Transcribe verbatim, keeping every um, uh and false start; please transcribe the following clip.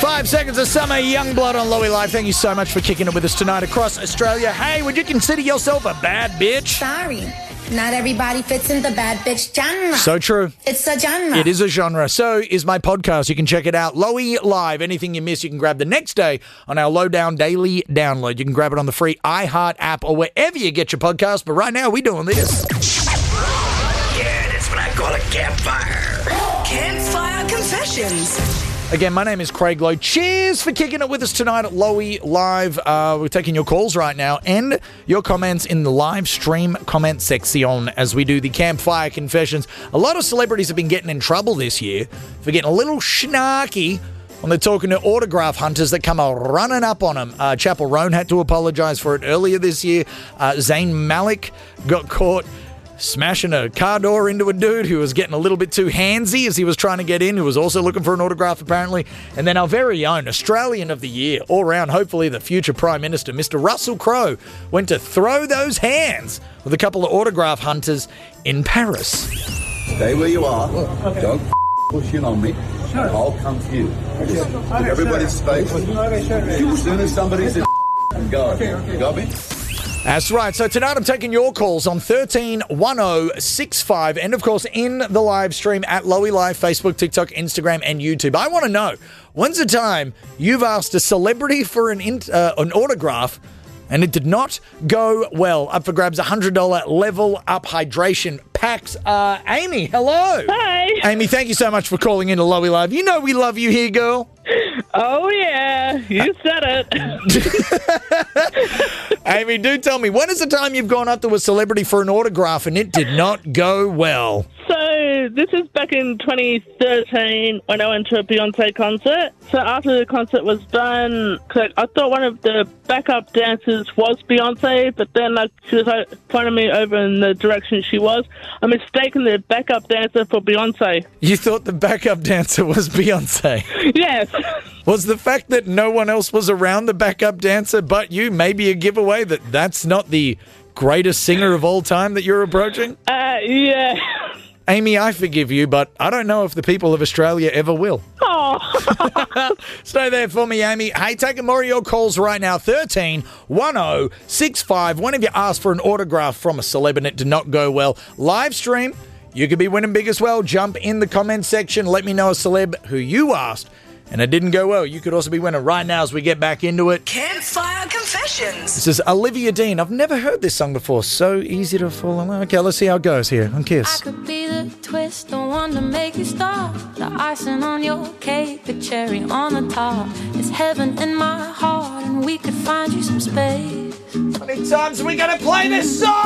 Five seconds of summer, Youngblood on Lowy Live. Thank you so much for kicking it with us tonight across Australia. Hey, would you consider yourself a bad bitch? Sorry. Not everybody fits in the bad bitch genre. So true. It's a genre. It is a genre. So is my podcast. You can check it out. Lowy Live. Anything you miss, you can grab the next day on our Lowdown Daily Download. You can grab it on the free iHeart app or wherever you get your podcast. But right now, we're doing this. Yeah, that's what I call a campfire. Campfire Confessions. Again, my name is Craig Lowe. Cheers for kicking it with us tonight at Lowy Live. Uh, we're taking your calls right now and your comments in the live stream comment section as we do the Campfire Confessions. A lot of celebrities have been getting in trouble this year for getting a little snarky when they're talking to autograph hunters that come a running up on them. Uh, Chappell Roan had to apologise for it earlier this year. Uh, Zayn Malik got caught smashing a car door into a dude who was getting a little bit too handsy as he was trying to get in, who was also looking for an autograph apparently. And then our very own Australian of the Year, all round, hopefully the future Prime Minister, Mister Russell Crowe, went to throw those hands with a couple of autograph hunters in Paris. Stay where you are. Don't push in on me. I'll come to you. Just give everybody space. As soon as somebody's in, go. You got me? That's right. So tonight I'm taking your calls on thirteen one oh six five and, of course, in the live stream at Lowy Live, Facebook, TikTok, Instagram, and YouTube. I want to know, when's the time you've asked a celebrity for an in, uh, an autograph and it did not go well? Up for grabs, one hundred dollars Level Up Hydration packs. Uh, Amy, hello. Hi. Amy, thank you so much for calling in to Lowy Live. You know we love you here, girl. Oh, yeah. You said it. Amy, do tell me, when is the time you've gone up to a celebrity for an autograph and it did not go well? So this is back in twenty thirteen when I went to a Beyonce concert. So after the concert was done, I thought one of the backup dancers was Beyonce, but then like she was like, pointing me over in the direction she was. I mistaken the backup dancer for Beyonce. You thought the backup dancer was Beyonce? Yes. Was the fact that no one else was around the backup dancer but you maybe a giveaway that that's not the greatest singer of all time that you're approaching? Uh, yeah. Amy, I forgive you, but I don't know if the people of Australia ever will. Oh. Stay there for me, Amy. Hey, taking more of your calls right now. thirteen one oh six five. When have you asked for an autograph from a celeb and it did not go well? Live stream. You could be winning big as well. Jump in the comment section. Let me know a celeb who you asked and it didn't go well. You could also be winning right now as we get back into it. Campfire Confessions. This is Olivia Dean. I've never heard this song before. So easy to fall in love. Okay, let's see how it goes here on Kiss. I could be the twist, the one to make you stop. The icing on your cake, the cherry on the top. It's heaven in my heart, and we could find you some space. How many times are we going to play this song?